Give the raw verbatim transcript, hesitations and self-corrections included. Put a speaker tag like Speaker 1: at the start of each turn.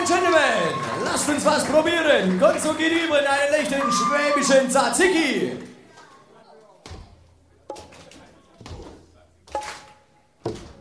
Speaker 1: Gentlemen, lasst uns was probieren. Kommt so geht über in einen leichten schwäbischen Tzatziki.